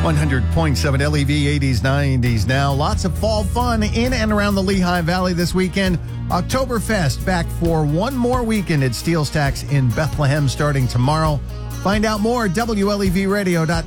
100.7 LEV 80s, 90s now. Lots of fall fun in and around the Lehigh Valley this weekend. Oktoberfest back for one more weekend at Steel Stacks in Bethlehem starting tomorrow. Find out more at WLEVradio.com.